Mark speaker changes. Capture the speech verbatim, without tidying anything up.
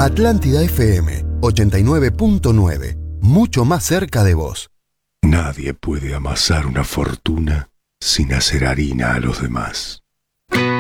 Speaker 1: Atlántida F M ochenta y nueve punto nueve. Mucho más cerca de vos.
Speaker 2: Nadie puede amasar una fortuna sin hacer harina a los demás.